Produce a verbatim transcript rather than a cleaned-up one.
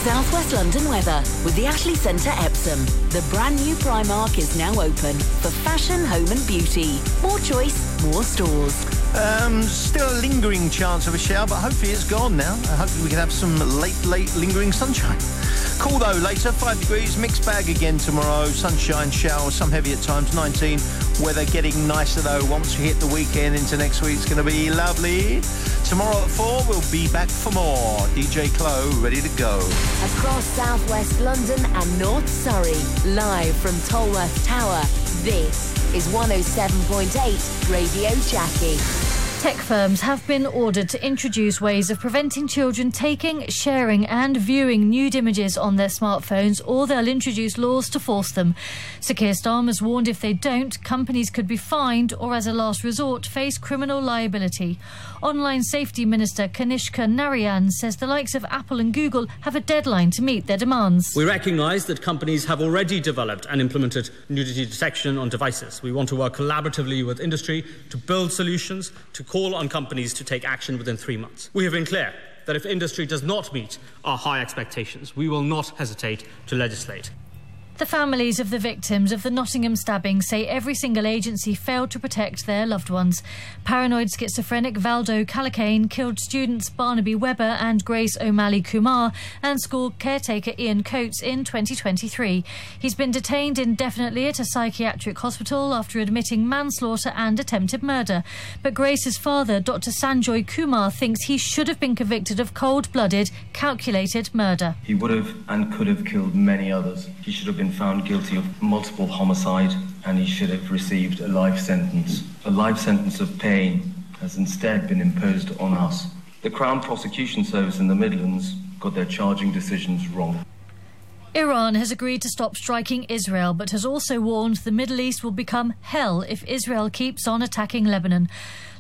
South West London weather with the Ashley Centre Epsom. The brand new Primark is now open for fashion, home and beauty. More choice, more stores. Um, still a lingering chance of a shower, but hopefully it's gone now. Hopefully we can have some late, late lingering sunshine. Cool though later, five degrees, mixed bag again tomorrow. Sunshine, showers, some heavy at times, nineteen. Weather getting nicer though. Once we hit the weekend into next week, it's going to be lovely. Tomorrow at four, we'll be back for more. D J Clo, ready to go. Across South West London and North Surrey, live from Tolworth Tower, this is one oh seven point eight Radio Jackie. Tech firms have been ordered to introduce ways of preventing children taking, sharing and viewing nude images on their smartphones, or they'll introduce laws to force them. Sir Keir Starmer's warned if they don't, companies could be fined or, as a last resort, face criminal liability. Online Safety Minister Kanishka Narayan says the likes of Apple and Google have a deadline to meet their demands. We recognise that companies have already developed and implemented nudity detection on devices. We want to work collaboratively with industry to build solutions, to call on companies to take action within three months. We have been clear that if industry does not meet our high expectations, we will not hesitate to legislate. The families of the victims of the Nottingham stabbing say every single agency failed to protect their loved ones. Paranoid schizophrenic Valdo Calacane killed students Barnaby Webber and Grace O'Malley Kumar and school caretaker Ian Coates in twenty twenty-three. He's been detained indefinitely at a psychiatric hospital after admitting manslaughter and attempted murder. But Grace's father, Doctor Sanjoy Kumar, thinks he should have been convicted of cold-blooded, calculated murder. He would have and could have killed many others. He should have been found guilty of multiple homicide, and he should have received a life sentence. A life sentence of pain has instead been imposed on us. The Crown Prosecution Service in the Midlands got their charging decisions wrong. Iran has agreed to stop striking Israel, but has also warned the Middle East will become hell if Israel keeps on attacking Lebanon.